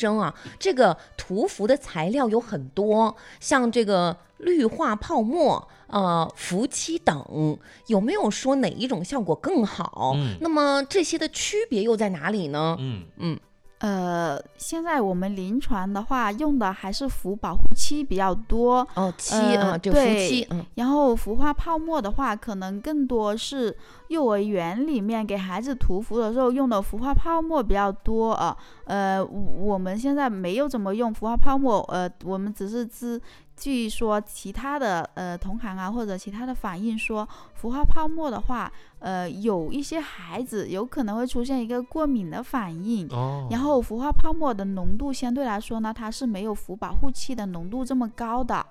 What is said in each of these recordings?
生啊，这个涂氟的材料有很多，像这个氯化泡沫、氟漆等，有没有说哪一种效果更好？那么这些的区别又在哪里呢？ 现在我们临床的话用的还是氟保护漆比较多。 这个氟漆。 然后氟化泡沫的话，可能更多是幼儿园里面给孩子涂氟的时候用的氟化泡沫比较多我们现在没有怎么用氟化泡沫，我们只是据说其他的同行啊或者其他的反映说，氟化泡沫的话，有一些孩子有可能会出现一个过敏的反应。然后氟化泡沫的浓度相对来说呢，它是没有氟保护漆的浓度这么高的。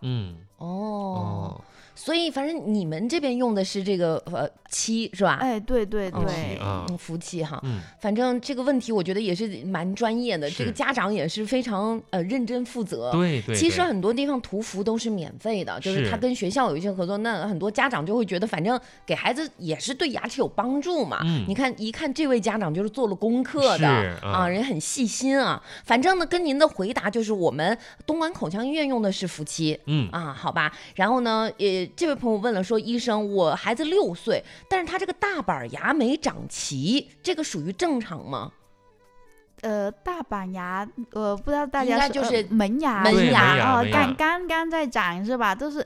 所以反正你们这边用的是这个漆是吧？ 对， 氟漆哈。反正这个问题我觉得也是蛮专业的，这个家长也是非常认真负责。 对， 其实很多地方涂氟都是免费的，就是他跟学校有一些合作，那很多家长就会觉得反正给孩子也是对牙齿有帮助嘛。你看一看这位家长就是做了功课的人很细心啊。反正呢跟您的回答就是我们东莞口腔医院用的是氟漆。好吧。然后呢这位朋友问了说，医生，我孩子6岁，但是他这个大板牙没长齐，这个属于正常吗？ 大板牙，不知道大家应该就是门牙刚刚在长是吧？都是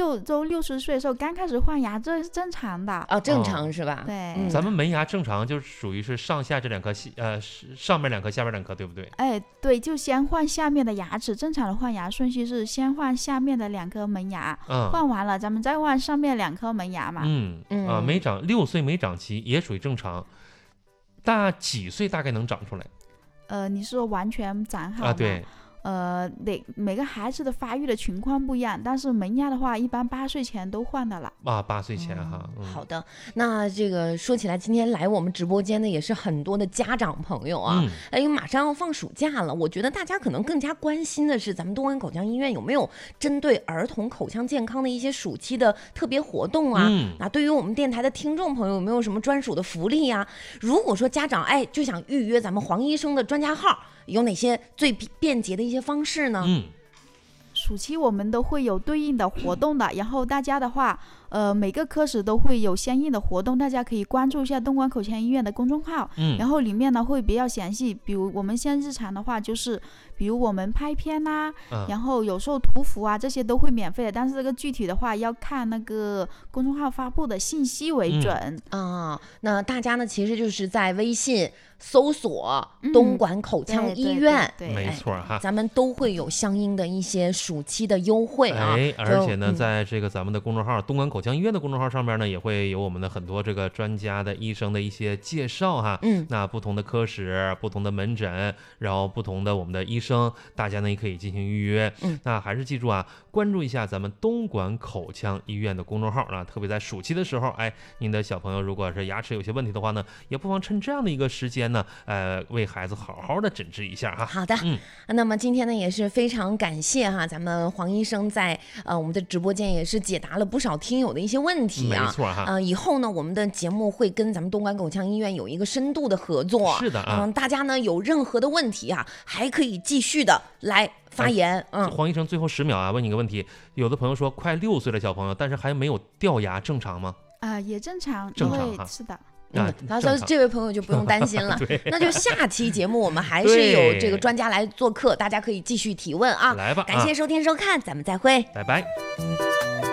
60岁的时候刚开始换牙，这是正常的正常是吧？ 对， 咱们门牙正常就属于是上下这2颗上面2颗，下面2颗，对不对？ 对，就先换下面的牙齿，正常的换牙顺序是先换下面的2颗门牙，换完了咱们再换上面2颗门牙嘛。 没长6岁没长齐也属于正常，大几岁大概能长出来？ 你是说完全长好吗？ 对。 每个孩子的发育的情况不一样，但是门牙的话一般8岁前都换的了。 8岁前哈。 好的，那这个说起来，今天来我们直播间的也是很多的家长朋友啊。因为马上要放暑假了，我觉得大家可能更加关心的是咱们东莞口腔医院有没有针对儿童口腔健康的一些暑期的特别活动啊。对于我们电台的听众朋友有没有什么专属的福利啊？如果说家长就想预约咱们黄医生的专家号，有哪些最便捷的一些方式呢？ 暑期我们都会有对应的活动的，然后大家的话每个科室都会有相应的活动，大家可以关注一下东莞口腔医院的公众号，然后里面呢会比较详细，比如我们现在日常的话就是比如我们拍片然后有时候涂氟啊这些都会免费的，但是这个具体的话要看那个公众号发布的信息为准。 那大家呢其实就是在微信搜索东莞口腔医院， 没错哈， 咱们都会有相应的一些暑期的优惠而且呢在这个咱们的公众号东莞口腔医院的公众号上面呢，也会有我们的很多这个专家的医生的一些介绍哈。那不同的科室、不同的门诊，然后不同的我们的医生，大家呢也可以进行预约。那还是记住关注一下咱们东莞口腔医院的公众号特别在暑期的时候，您的小朋友如果是牙齿有些问题的话呢，也不妨趁这样的一个时间呢，为孩子好好的诊治一下哈。 好的，那么今天呢也是非常感谢咱们黄医生在我们的直播间也是解答了不少听友的一些问题没错哈。 以后呢我们的节目会跟咱们东莞口腔医院有一个深度的合作。 是的大家呢有任何的问题还可以继续的来发言。 黄医生最后10秒问你个问题，有的朋友说快6岁的小朋友，但是还没有掉牙，正常吗？ 也正常， 正常哈。 是的。 他说这位朋友就不用担心了那就下期节目我们还是有这个专家来做客，大家可以继续提问来吧。 感谢收听收看，咱们再会， 拜拜。